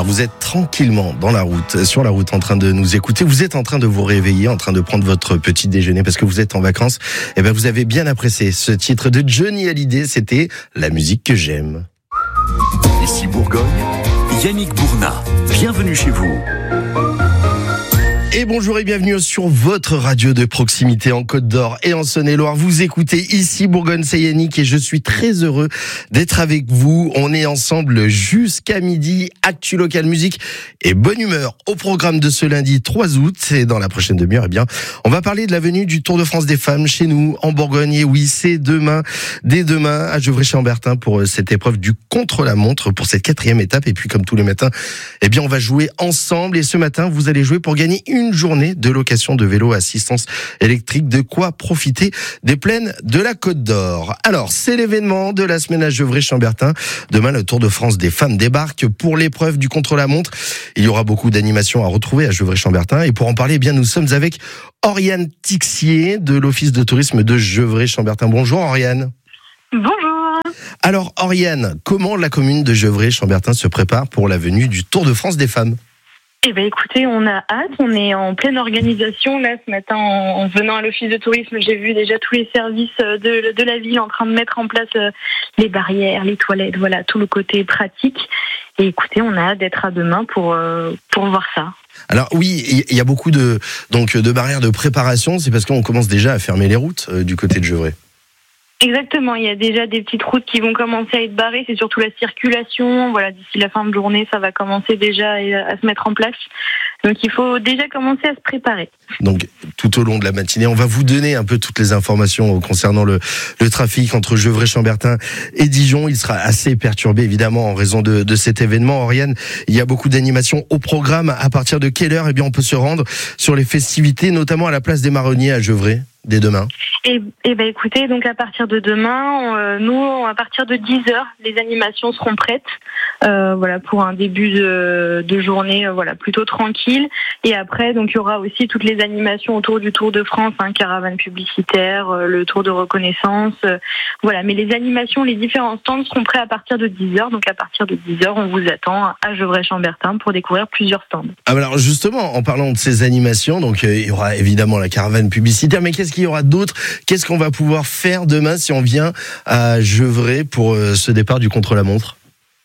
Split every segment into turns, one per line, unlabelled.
vous êtes tranquillement sur la route en train de nous écouter, vous êtes en train de vous réveiller, en train de prendre votre petit déjeuner parce que vous êtes en vacances, et ben vous avez bien apprécié ce titre de Johnny Hallyday, c'était La musique que j'aime.
Ici Bourgogne, Yannick Bournat, bienvenue chez vous.
Et bonjour et bienvenue sur votre radio de proximité en Côte d'Or et en Saône-et-Loire. Vous écoutez ici Bourgogne, c'est Yannick et je suis très heureux d'être avec vous. On est ensemble jusqu'à midi. Actu Local Musique et bonne humeur au programme de ce lundi 3 août. Et dans la prochaine demi-heure, eh bien, on va parler de la venue du Tour de France des femmes chez nous en Bourgogne. Et oui, c'est dès demain à Gevrey-Chambertin pour cette épreuve du contre-la-montre, pour cette 4e étape. Et puis comme tous les matins, eh bien, on va jouer ensemble. Et ce matin, vous allez jouer pour gagner une journée de location de vélo à assistance électrique, de quoi profiter des plaines de la Côte d'Or. Alors, c'est l'événement de la semaine à Gevrey-Chambertin. Demain, le Tour de France des femmes débarque pour l'épreuve du contre-la-montre. Il y aura beaucoup d'animations à retrouver à Gevrey-Chambertin. Et pour en parler, eh bien, nous sommes avec Oriane Tixier de l'Office de tourisme de Gevrey-Chambertin. Bonjour Oriane.
Bonjour.
Alors Oriane, comment la commune de Gevrey-Chambertin se prépare pour la venue du Tour de France des femmes ?
Eh ben écoutez, on a hâte, on est en pleine organisation. Là, ce matin, en venant à l'office de tourisme, j'ai vu déjà tous les services de la ville en train de mettre en place les barrières, les toilettes, voilà, tout le côté pratique. Et écoutez, on a hâte d'être à demain pour voir ça. Alors oui, il y a beaucoup de barrières de préparation, c'est parce qu'on commence déjà à fermer les routes du côté de Gevrey. Exactement, il y a déjà des petites routes qui vont commencer à être barrées, c'est surtout la circulation. Voilà, d'ici la fin de journée, ça va commencer déjà à se mettre en place. Donc il faut déjà commencer à se préparer. Donc tout au long de la matinée, on va vous donner un peu toutes les informations concernant le trafic entre Gevrey-Chambertin et Dijon. Il sera assez perturbé évidemment en raison de cet événement. Oriane, il y a beaucoup d'animations au programme. À partir de quelle heure, eh bien, on peut se rendre sur les festivités, notamment à la place des Marronniers à Gevrey, dès demain? Ben écoutez, donc à partir de demain, nous, à partir de 10h, les animations seront prêtes. Voilà, pour un début de journée, voilà, plutôt tranquille. Et après, donc il y aura aussi toutes les animations autour du Tour de France, caravane publicitaire, le Tour de reconnaissance, voilà. Mais les animations, les différents stands seront prêts à partir de 10h. Donc à partir de 10h, on vous attend à Gevrey-Chambertin pour découvrir plusieurs stands. Alors justement, en parlant de ces animations, donc il y aura évidemment la caravane publicitaire, mais qu'est-ce qu'il y aura d'autre? Qu'est-ce qu'on va pouvoir faire demain si on vient à Gevrey pour ce départ du contre-la-montre?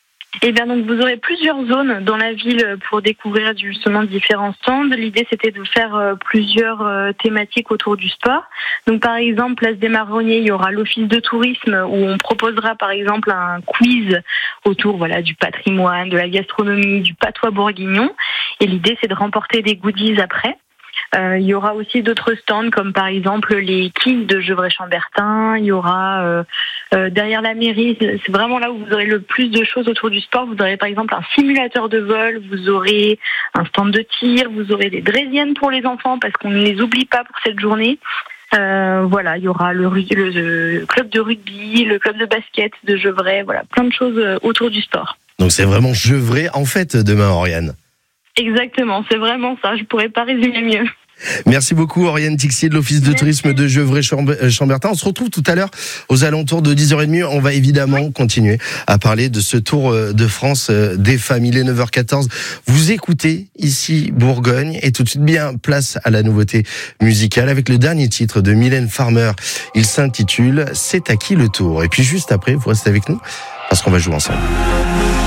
Eh bien, donc, vous aurez plusieurs zones dans la ville pour découvrir justement différents stands. L'idée, c'était de faire plusieurs thématiques autour du sport. Donc, par exemple, place des Marronniers, il y aura l'office de tourisme où on proposera, par exemple, un quiz autour, voilà, du patrimoine, de la gastronomie, du patois bourguignon. Et l'idée, c'est de remporter des goodies après. Il y aura aussi d'autres stands comme par exemple les quilles de Gevrey-Chambertin. Il y aura derrière la mairie, c'est vraiment là où vous aurez le plus de choses autour du sport. Vous aurez par exemple un simulateur de vol, vous aurez un stand de tir, vous aurez des draisiennes pour les enfants parce qu'on ne les oublie pas pour cette journée. Voilà, il y aura le club de rugby, le club de basket de Gevrey, voilà, plein de choses autour du sport. Donc c'est vraiment Gevrey en fait demain, Oriane. Exactement, c'est vraiment ça, je pourrais pas résumer mieux. Merci beaucoup Oriane Tixier de l'Office de tourisme de Gevrey-Chambertin. On se retrouve tout à l'heure aux alentours de 10h30. On va évidemment continuer à parler de ce Tour de France des femmes. Il est 9h14. Vous écoutez ici Bourgogne et tout de suite bien place à la nouveauté musicale avec le dernier titre de Mylène Farmer. Il s'intitule « C'est à qui le tour ?» Et puis juste après, vous restez avec nous parce qu'on va jouer ensemble.